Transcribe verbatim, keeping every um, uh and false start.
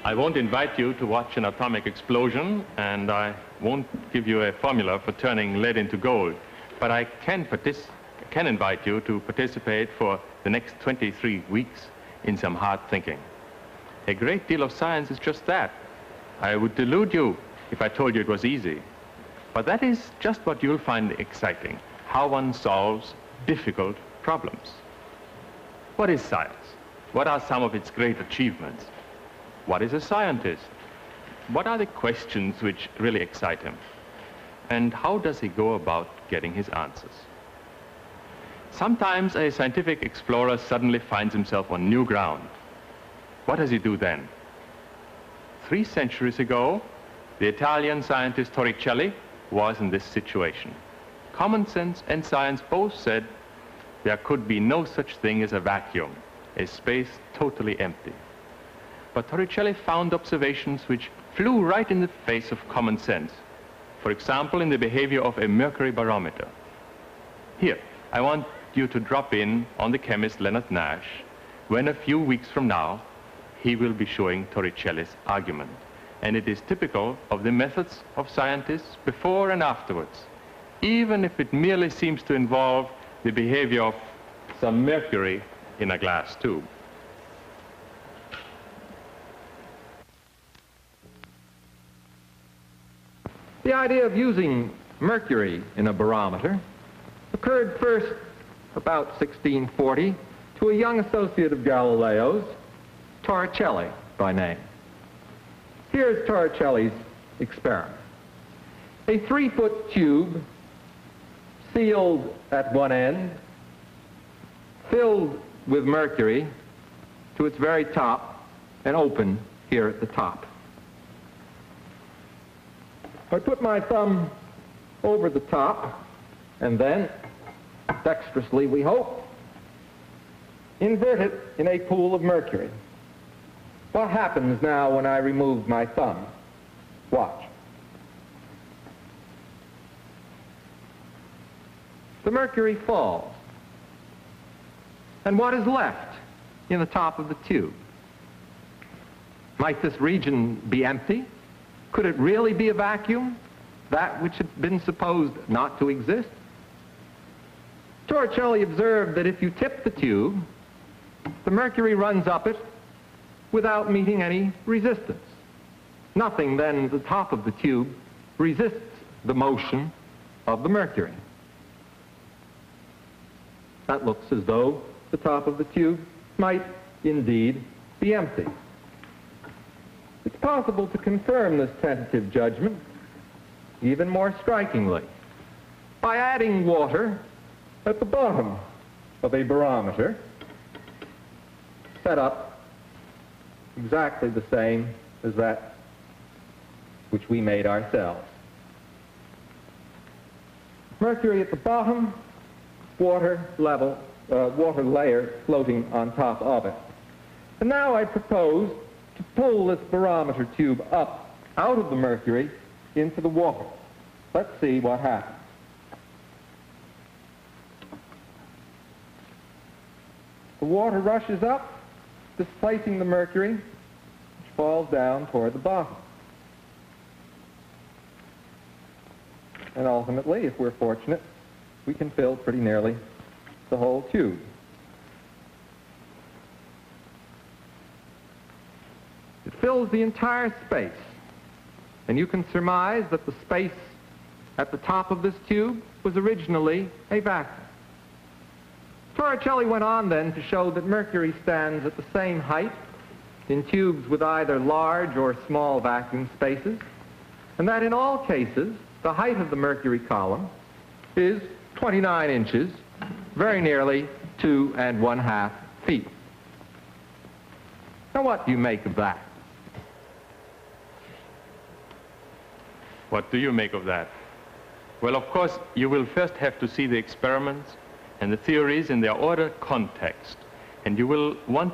I won't invite you to watch an atomic explosion, and I won't give you a formula for turning lead into gold, but I can, partic- can invite you to participate for the next twenty-three weeks in some hard thinking. A great deal of science is just that. I would delude you if I told you it was easy, but that is just what you'll find exciting, how one solves difficult problems. What is science? What are some of its great achievements? What is a scientist? What are the questions which really excite him? And how does he go about getting his answers? Sometimes a scientific explorer suddenly finds himself on new ground. What does he do then? Three centuries ago, the Italian scientist Torricelli was in this situation. Common sense and science both said there could be no such thing as a vacuum, a space totally empty. But Torricelli found observations which flew right in the face of common sense. For example, in the behavior of a mercury barometer. Here, I want you to drop in on the chemist Leonard Nash when a few weeks from now he will be showing Torricelli's argument. And it is typical of the methods of scientists before and afterwards, even if it merely seems to involve the behavior of some mercury in a glass tube. The idea of using mercury in a barometer occurred first about sixteen forty to a young associate of Galileo's, Torricelli by name. Here's Torricelli's experiment. A three-foot tube sealed at one end, filled with mercury to its very top and open here at the top. I put my thumb over the top and then, dexterously we hope, invert it in a pool of mercury. What happens now when I remove my thumb? Watch. The mercury falls. And what is left in the top of the tube? Might this region be empty? Could it really be a vacuum, that which had been supposed not to exist? Torricelli observed that if you tip the tube, the mercury runs up it without meeting any resistance. Nothing then at the top of the tube resists the motion of the mercury. That looks as though the top of the tube might indeed be empty. It's possible to confirm this tentative judgment even more strikingly by adding water at the bottom of a barometer set up exactly the same as that which we made ourselves. Mercury at the bottom, water level, uh, water layer floating on top of it. And now I propose to pull this barometer tube up out of the mercury into the water. Let's see what happens. The water rushes up, displacing the mercury, which falls down toward the bottom. And ultimately, if we're fortunate, we can fill pretty nearly the whole tube. It fills the entire space, and you can surmise that the space at the top of this tube was originally a vacuum. Torricelli went on then to show that mercury stands at the same height in tubes with either large or small vacuum spaces, and that in all cases the height of the mercury column is twenty-nine inches, very nearly two and one half feet. Now what do you make of that? What do you make of that? Well, of course, you will first have to see the experiments and the theories in their ordered context, and you will want